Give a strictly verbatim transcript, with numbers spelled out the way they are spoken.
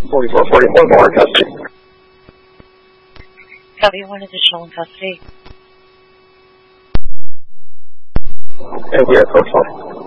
forty-four forty-four, more in custody. Copy, one additional in custody. And we are code five.